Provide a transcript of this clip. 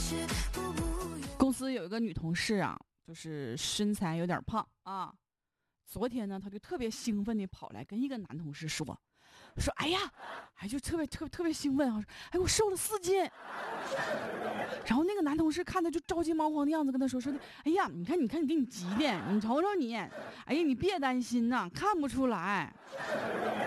公司有一个女同事啊，就是身材有点胖啊。昨天呢，她就特别兴奋地跑来跟一个男同事说，哎呀，就特别兴奋啊，我瘦了4斤。然后那个男同事看他就着急忙慌的样子，跟他说的，哎呀，你看你给你急的，你瞅瞅你，哎呀，你别担心呐，看不出来。